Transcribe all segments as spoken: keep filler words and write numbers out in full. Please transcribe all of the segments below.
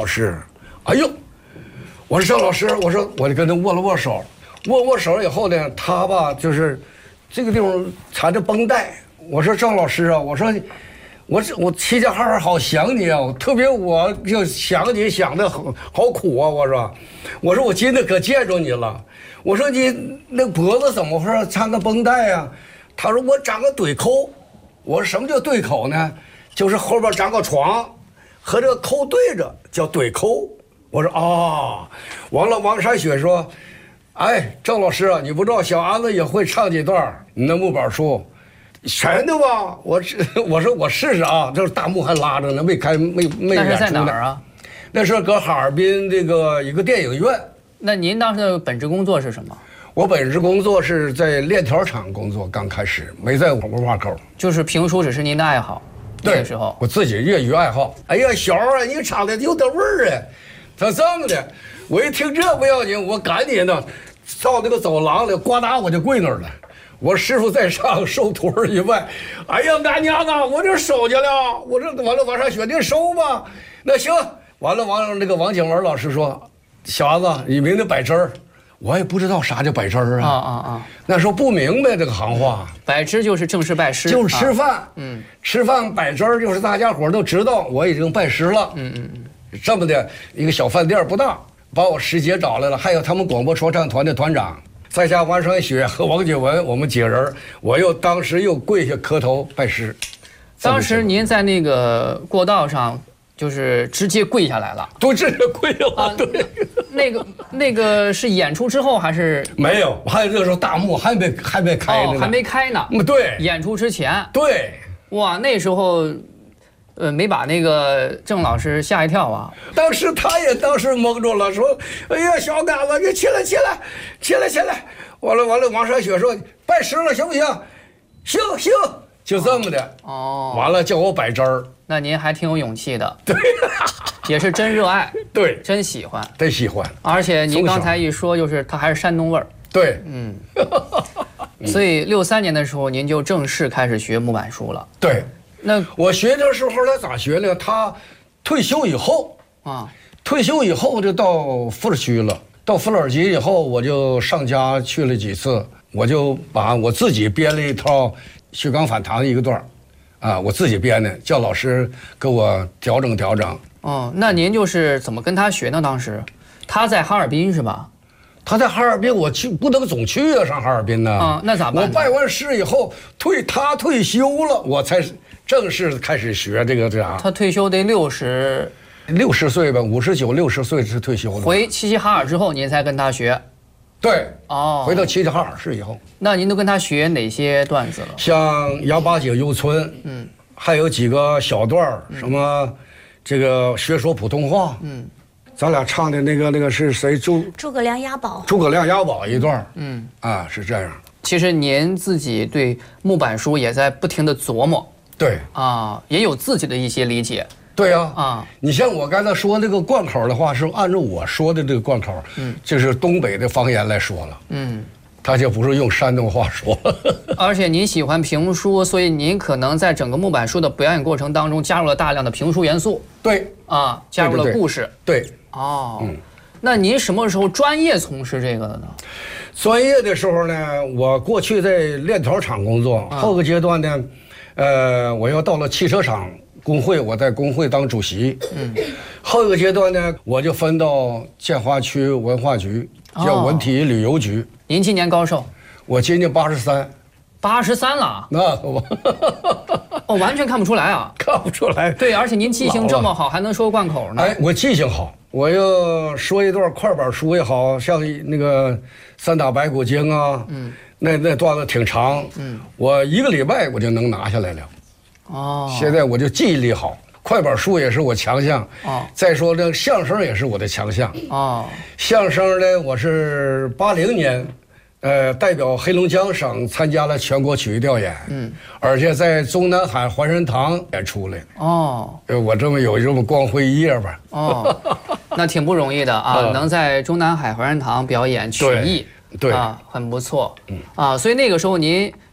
师。哎呦，我说郑老师，我说我就跟他握了握手，握握手以后呢，他吧就是这个地方缠着绷带。我说郑老师啊，我说我我齐齐哈哈好想你啊，特别我就想你想的好好苦啊。我说我说我今天可见着你了。我说你那脖子怎么回事？缠个绷带啊？他说我长个对口。我说什么叫对口呢？就是后边长个床，和这个口对着叫对口。我说哦，完了。王山雪说：“哎，郑老师啊，你不知道小安子也会唱几段你那木板书，全的吧？”我我说我试试啊，这大幕还拉着呢，没开没没演出呢。 那是在哪儿啊？ 那是搁哈尔滨这个一个电影院。 那您当时的本职工作是什么？ 我本职工作是在链条厂工作，刚开始没在文化口。 就是评书只是您的爱好。 对， 那时候我自己业余爱好。哎呀，小啊，你唱的有点味儿啊！他这么的，我一听这不要紧，我赶紧的到那个走廊里，呱嗒我就跪那儿了。我师傅在上，收徒儿一拜。哎呀，大娘啊，我这收去了。我这完了，往上学你收吧。那行，完了，王那个王景文老师说。小子，你明天摆枝儿，我也不知道啥叫摆枝儿啊。 啊啊啊！ 那时候不明白这个行话。 摆枝就是正式拜师， 就是吃饭。 啊、嗯， 吃饭摆枝儿就是大家伙都知道我已经拜师了。 嗯嗯嗯， 这么的一个小饭店不大，把我师姐找来了，还有他们广播说唱团的团长，再加王山雪和王景文，我们几个人，我又当时又跪下磕头拜师。 当时您在那个过道上。就是直接跪下来了， 都直接跪了。啊、对， 那个那个是演出之后还是没有？还那时候大幕还没还没开呢、 哦，还没开呢。 嗯，对， 演出之前。 对， 哇，那时候，呃，没把那个郑老师吓一跳啊。 当时他也当时懵住了，说：“哎呀，小杆子，你起来起来，起来起来！”完了完了，王山雪说：“拜师了，行不行？”行行，就这么的。 哦， 完了叫我摆枝儿。 那您还挺有勇气的， 对， 也是真热爱， 对， 真喜欢， 真喜欢。 而且您刚才一说，就是他还是山东味儿， 对， 嗯。所以六三年的时候，您就正式开始学木板书了。 对， 那我学的时候他咋学呢？他退休以后啊，退休以后就到富尔区了。到富尔区以后，我就上家去了几次，我就把我自己编了一套徐刚反弹一个段儿。啊，我自己编的，叫老师给我调整调整。 哦，那您就是怎么跟他学呢？当时，他在哈尔滨是吧？ 他在哈尔滨，我去不能总去啊，上哈尔滨呢。 啊，那咋办？ 我拜完师以后退，他退休了，我才正式开始学这个这啥。 他退休得六十， 六十岁吧，五十九六十岁是退休了。 回齐齐哈尔之后，您才跟他学。 对， 哦， 回到齐齐哈尔市以后， 那您都跟他学哪些段子了？ 像杨八姐游村，嗯，还有几个小段儿，什么这个学说普通话，嗯，咱俩唱的那个那个是谁？诸诸葛亮押宝， 诸葛亮押宝一段，嗯，啊是这样。 其实您自己对木板书也在不停的琢磨， 对啊，也有自己的一些理解。 对呀，啊， 啊， 你像我刚才说那个贯口的话，是按照我说的这个贯口，嗯，就是东北的方言来说了，嗯，他就不是用山东话说。 而且您喜欢评书，所以您可能在整个木板书的表演过程当中加入了大量的评书元素。 对， 啊，加入了故事。 对，对对哦，嗯，那您什么时候专业从事这个的呢？ 专业的时候呢，我过去在链条厂工作，啊、后个阶段呢，呃，我又到了汽车厂。工会，我在工会当主席。嗯，后一个阶段呢，我就分到建华区文化局，叫文体旅游局。 哦、您今年高寿？ 我今年八十三。 八十三了？ 那我哦，完全看不出来啊， 看不出来。 对，而且您记性这么好，还能说贯口呢。 哎，我记性好，我要说一段快板书也好，像那个三打白骨精啊，嗯，那那段子挺长，嗯，我一个礼拜我就能拿下来了。哦，现在我就记忆力好，快板书也是我强项。哦，再说这相声也是我的强项。哦，相声呢，我是八零年，呃，代表黑龙江省参加了全国曲艺调研。嗯，而且在中南海怀仁堂演出来。哦，我这么有这么光辉一页吧。 哦，那挺不容易的啊，嗯、能在中南海怀仁堂表演曲艺， 对，对啊，很不错。嗯啊，所以那个时候您。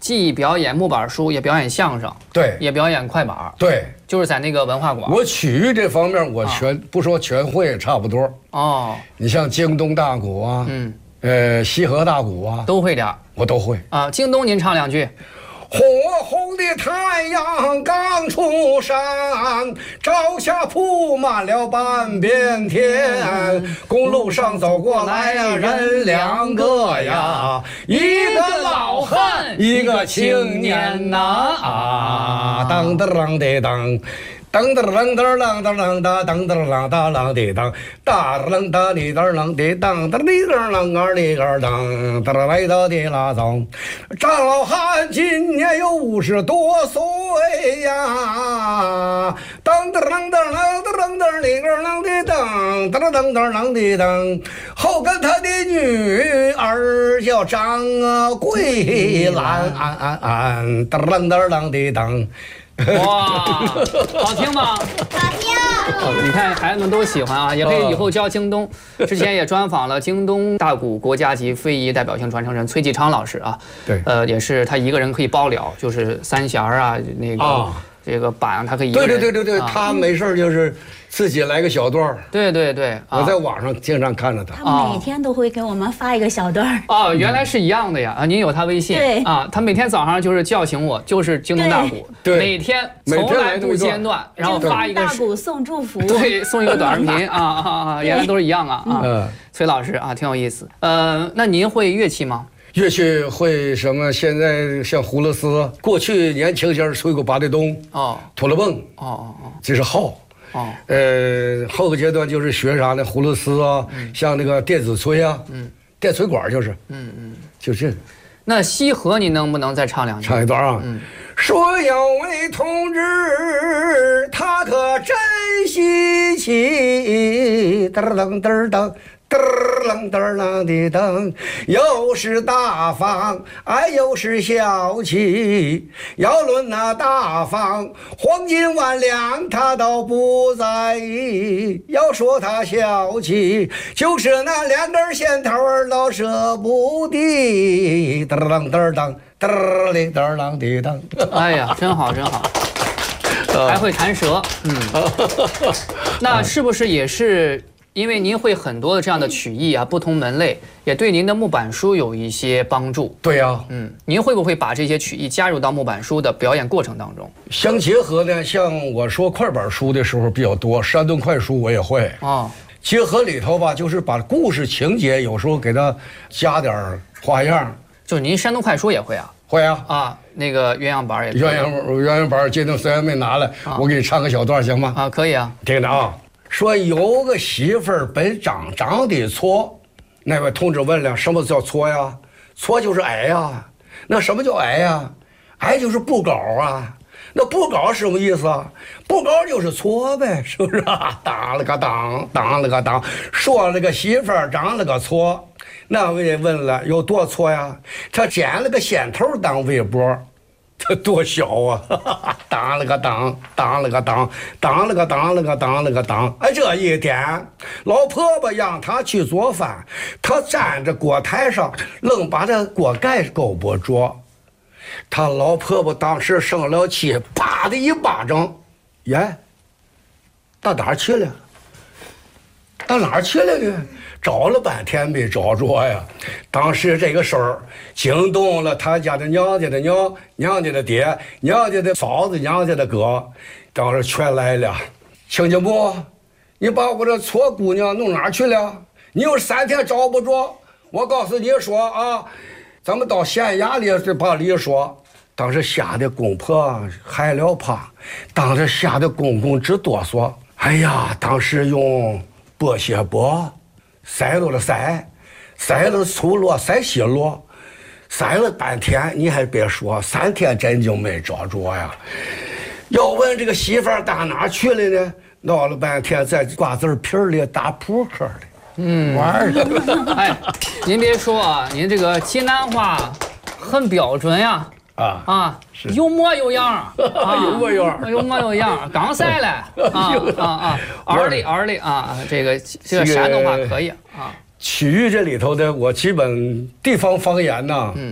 既表演木板书，也表演相声， 对， 也表演快板， 对， 就是在那个文化馆。 我曲艺这方面，我全、啊、不说全会，差不多。哦，你像京东大鼓啊，嗯，呃，西河大鼓啊， 都会点， 我都会啊。京东您唱两句。 火红的太阳刚出山，朝霞铺满了半边天。公路上走过来呀，人两个呀，一个老汉，一个青年呐。啊，当当当的当。当当当当当当当当当当当当当的当，哒当哒的当当的当当的当当儿的个当，哒来到的拉当。张老汉今年有五十多岁呀，当当当当当当当的个当的当，当当当当的当。后跟他的女儿叫张桂兰，安安安，当当当当的当。 哇，好听吗？ 好听。 哦，你看孩子们都喜欢啊，也可以以后教京东。之前也专访了京东大鼓国家级非遗代表性传承人崔继昌老师啊。 对。 呃，也是他一个人可以包了，就是三弦啊，那个、啊、这个板他可以一个人。 对对对对对，啊、他没事就是自己来个小段儿。 对对对， 啊、我在网上经常看着他。 他每天都会给我们发一个小段儿。 哦，原来是一样的呀！啊，您有他微信。 对。 啊，他每天早上就是叫醒我，就是京东大鼓， 对， 每天从来不间断，然后发一个大鼓送祝福。 对，送一个短视频啊啊啊！原来都是一样啊啊！嗯，崔老师啊，挺有意思。呃，那您会乐器吗？ 乐器会什么？现在像葫芦丝，过去年轻些吹过八达咚，哦，拖拉蹦，哦哦哦，这是号。哦，呃，后个阶段就是学啥呢？葫芦丝啊，嗯、像那个电子吹啊，嗯，电吹管就是，嗯嗯，就这。 那西河你能不能再唱两句？ 唱一段啊。嗯，说有位同志，他可真稀奇，噔噔噔噔。嘚啷嘚啷的噔，又是大方，哎，又是小气。要论那大方，黄金万两他倒不在意；要说他小气，就是那两根线头儿老舍不得。嘚啷嘚啷嘚哩嘚啷的噔。 哎呀，真好真好，还会弹舌。嗯，那是不是也是？因为您会很多的这样的曲艺啊，不同门类也对您的木板书有一些帮助。 对呀、啊， 嗯，您会不会把这些曲艺加入到木板书的表演过程当中？ 相结合呢，像我说快板书的时候比较多，山顿快书我也会。哦，结合里头吧，就是把故事情节有时候给它加点花样。 就是您山东快书也会啊？ 会啊。 啊，那个鸳鸯板也。 鸳鸯鸳鸯板今天虽然没拿来，啊、我给你唱个小段行吗？ 啊，可以啊。 听着啊。说有个媳妇儿本长长得矬，那位同志问了，什么叫矬呀？矬就是矮呀。那什么叫矮呀？矮就是不高啊。那不高是什么意思啊？不高就是矬呗，是不是啊？当了个当，当了个当，说了个媳妇儿长了个矬。那位问了，有多矬呀？他剪了个线头当围脖。这多小啊！当了个当，当了个当，当了个当了个当了个当。哎，这一天，老婆婆让他去做饭，他站着锅台上，愣把这锅盖勾不着。他老婆婆当时生了气，啪的一巴掌，耶，到哪儿去了？到哪儿去了呢？找了半天没找着呀！当时这个事儿惊动了他家的娘家的娘、娘家的爹、娘家的嫂子、娘家的哥，当时全来了。亲家母，你把我这错姑娘弄哪去了？你有三天找不着，我告诉你说啊，咱们到县衙里把理说。当时吓得公婆害了怕，当时吓得公公直哆嗦。哎呀，当时用剥蟹帛。塞了了塞，塞了粗箩，塞细箩，塞了半天，你还别说，三天真就没找着呀。要问这个媳妇儿打哪去了呢？闹了半天，在瓜子皮里打扑克的，嗯，玩的。 哎，您别说啊，您这个济南话很标准呀。啊啊，有模有样啊， 有模有样， 有模有样，刚塞了啊啊啊，儿里儿里啊，这个这个山东话可以啊。 曲艺这里头的，我基本地方方言呐，嗯，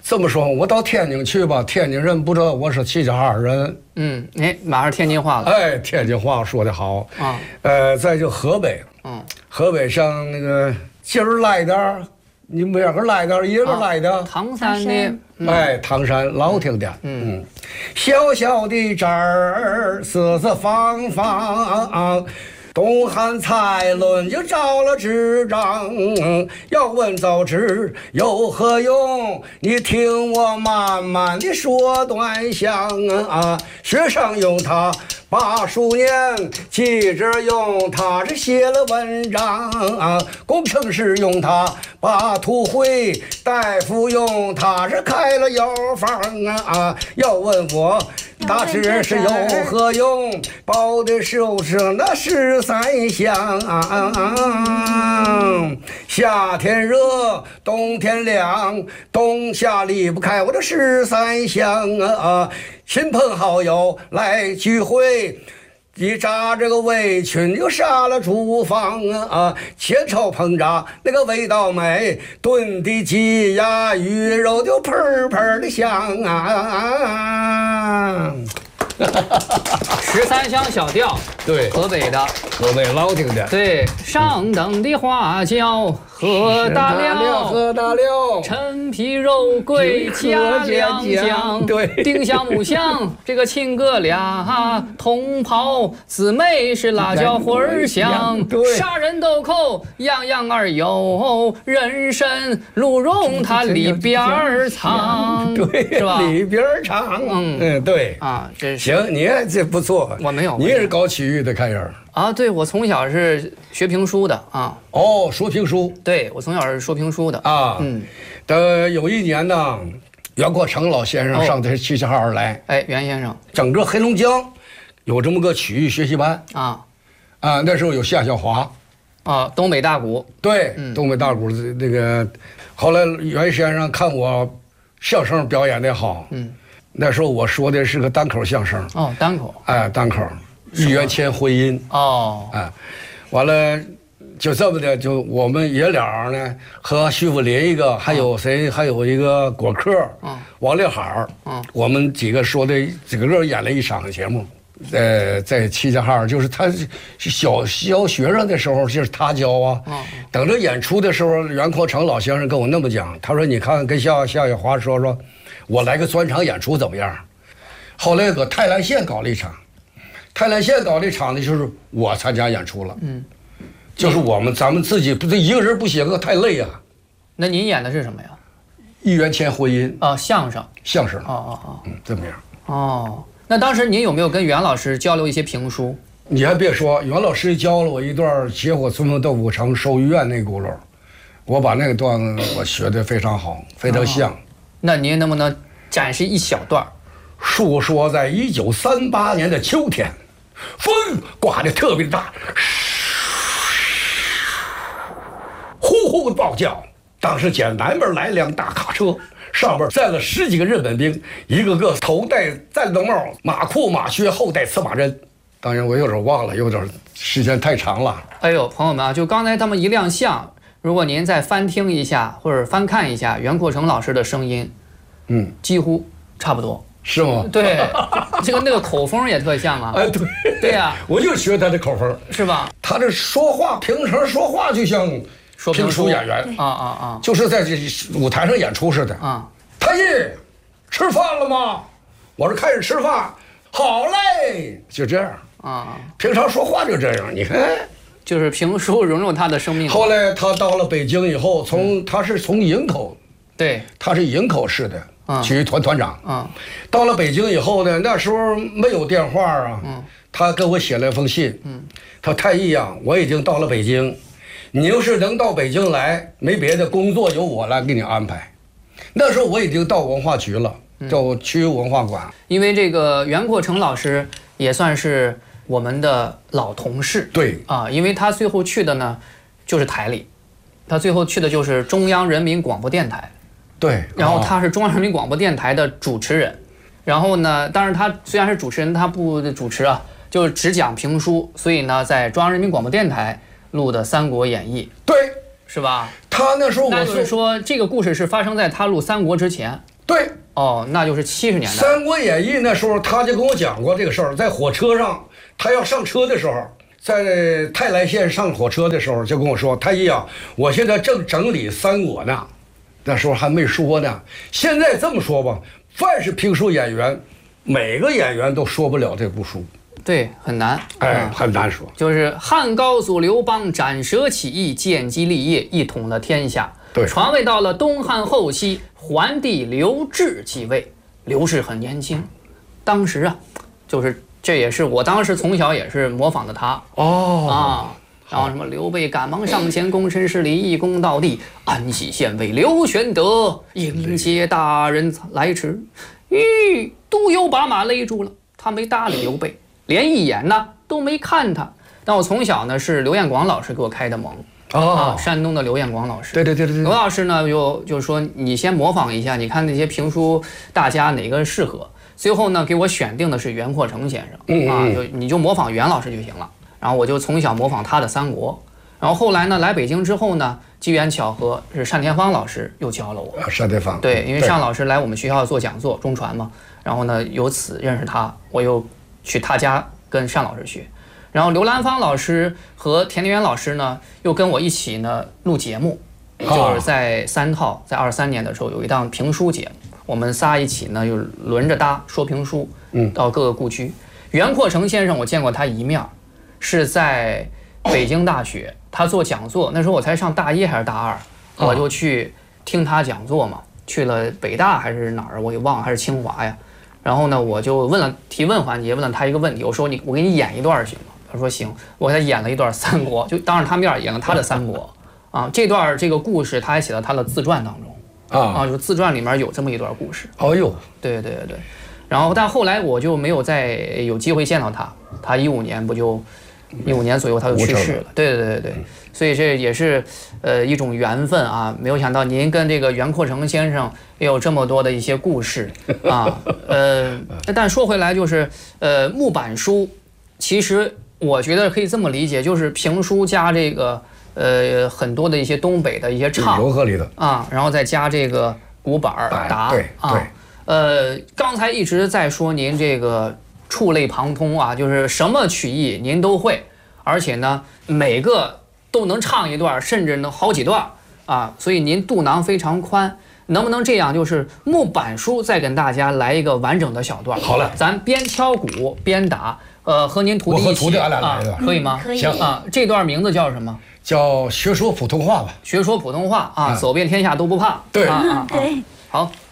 这么说，我到天津去吧，天津人不知道我是齐齐哈尔人。 嗯，哎，马上天津话了。 哎，天津话说得好啊。 呃，再就河北， 嗯， 河北像那个今儿来点儿，你们两个来点儿，一个来的。 唐山的。 哎，唐山老听的。嗯，小小的寨儿，四四方方。东汉蔡伦就招了执掌，要问造纸有何用？你听我慢慢的说端详啊。学生用它把书念，记者用它是写了文章啊。工程师用它把图绘，大夫用它是开了药方啊。要问我大致是有何用？报的就是那十三香啊。夏天热，冬天凉，冬夏离不开我的十三香啊。亲朋好友来聚会，一扎这个围裙就杀了厨房啊，前炒烹炸那个味道美，炖的鸡鸭鱼肉就喷喷的香啊。 十三香小调， 对， 河北的， 河北老听的。 对，上等的花椒喝大了， 喝大了， 陈皮肉桂加两姜， 对， 丁香木香，这个亲哥俩同袍姊妹是辣椒花儿香， 对， 杀人豆蔻样样儿有，人参鹿茸它里边儿藏， 对， 是吧？ 里边儿藏，嗯嗯，对啊，这是行，你这不错， 我没有， 你也是搞曲艺的开始啊？对，我从小是学评书的啊。 哦，说评书。 对，我从小是说评书的啊。嗯，等有一年呢，袁国成老先生上的齐齐哈尔来。 哎，袁先生， 整个黑龙江有这么个曲艺学习班啊啊，那时候有夏小华啊，东北大鼓。 对，嗯、东北大鼓那个，后来袁先生看我相声表演的好，嗯，那时候我说的是个单口相声。 哦，单口。 哎，单口。一元钱婚姻哦， 哎，完了就这么的，就我们爷俩呢和徐福林一个，还有谁，还有一个果壳，嗯，王立海，嗯，我们几个说的几个人演了一场节目，呃，在齐齐哈尔，就是他是小小学生的时候，就是他教啊，嗯，等着演出的时候，袁阔成老先生跟我那么讲，他说你看跟夏夏小华说说，我来个专场演出怎么样？后来搁泰来县搞了一场。泰来县搞这场呢，就是我参加演出了，嗯，就是我们咱们自己不是一个人不写歌太累啊。 那您演的是什么呀？ 一元钱婚姻啊，相声， 相声， 哦哦哦， 嗯，这么样。 哦，那当时您有没有跟袁老师交流一些评书？ 你还别说，袁老师教了我一段结火春风豆腐城寿医院那轱辘，我把那个段子我学得非常好，非常像。哦、 那您能不能展示一小段？ 述说在一九三八年的秋天。风刮得特别大，呼呼的暴叫。当时简南边来辆大卡车，上边站了十几个日本兵，一个个头戴战斗帽，马裤马靴，后戴刺马针。当然我有点忘了，有点时间太长了。 哎呦，朋友们啊，就刚才他们一亮相，如果您再翻听一下或者翻看一下袁阔成老师的声音，嗯，几乎差不多。 是吗？ 对，这个那个口风也特像啊。 哎，对， 对呀、啊， 我就学他的口风， 是吧？ 他这说话平常说话就像评书演员啊啊啊， 就是在这舞台上演出似的啊。太医，吃饭了吗？我说开始吃饭，好嘞，就这样啊。平常说话就这样，你看， 就是评书融入他的生命。 后来他到了北京以后，从、嗯、他是从营口， 对， 他是营口市的。曲艺团团长啊， 到了北京以后呢，那时候没有电话啊，嗯，他给我写了一封信，嗯，他说太医啊，我已经到了北京，你要是能到北京来，没别的工作由我来给你安排。那时候我已经到文化局了，到区文化馆。 因为这个袁阔成老师也算是我们的老同事， 对啊，因为他最后去的呢就是台里，他最后去的就是中央人民广播电台。 对， 然后他是中央人民广播电台的主持人，然后呢，当然他虽然是主持人，他不主持啊，就是只讲评书，所以呢，在中央人民广播电台录的《三国演义》， 对， 是吧？ 他那时候我那就是说，这个故事是发生在他录《三国》之前。 对。 哦，那就是七十年 《 代。 三国演义》那时候他就跟我讲过这个事儿，在火车上，他要上车的时候，在泰来县上火车的时候，就跟我说：“太医啊，我现在正整理三国呢。”那时候还没说呢。现在这么说吧，凡是评书演员，每个演员都说不了这部书。 对，很难。 哎， 嗯很难说。 就是汉高祖刘邦斩蛇起义，建基立业，一统了天下。 对， 传位到了东汉后期，桓帝刘志继位。刘氏很年轻，当时啊，就是这也是我当时从小也是模仿的他哦啊。然后什么刘备赶忙上前，躬身施礼，一躬到地，安喜县尉刘玄德迎接大人来迟。吁，都邮把马勒住了，他没搭理刘备，连一眼呢都没看他。但我从小呢是刘彦广老师给我开的蒙。啊，山东的刘彦广老师， 对对对对对， 刘老师呢就就说你先模仿一下，你看那些评书大家哪个适合。最后呢给我选定的是袁阔成先生， 嗯啊，就你就模仿袁老师就行了。然后我就从小模仿他的三国。然后后来呢来北京之后呢，机缘巧合是单田芳老师又教了我。 单田芳， 对，因为单老师来我们学校做讲座，中传嘛，然后呢由此认识他，我又去他家跟单老师学。然后刘兰芳老师和田连元老师呢，又跟我一起呢录节目，就是在三套，在二三年的时候有一档评书节目，我们仨一起呢又轮着搭说评书，嗯，到各个故居。袁阔成先生我见过他一面，是在北京大学，他做讲座，那时候我才上大一还是大二，我就去听他讲座嘛，去了北大还是哪儿我也忘了，还是清华呀。然后呢，我就问了提问环节，问了他一个问题，我说你我给你演一段行吗？他说行，我给他演了一段三国，就当着他面演了他的三国，啊，这段这个故事他还写到他的自传当中，啊啊，就自传里面有这么一段故事。 哦呦， 对对对，然后但后来我就没有再有机会见到他，他一五年不就一五年左右他就去世了，对对对对，所以这也是呃一种缘分啊，没有想到您跟这个袁阔成先生也有这么多的一些故事啊，呃，但说回来就是呃木板书，其实。我觉得可以这么理解，就是评书加这个呃很多的一些东北的一些唱融合里的啊，然后再加这个鼓板打， 对啊，呃，刚才一直在说您这个触类旁通啊，就是什么曲艺您都会，而且呢每个都能唱一段，甚至能好几段啊，所以您肚囊非常宽。能不能这样？就是木板书再跟大家来一个完整的小段。 好嘞， 咱边敲鼓边打。呃，和您徒弟一起， 我和徒弟俺俩来的， 啊，可以吗？ 可以。 行啊，这段名字叫什么？ 叫学说普通话吧。 学说普通话啊，走遍天下都不怕。 对啊啊， 对。 好。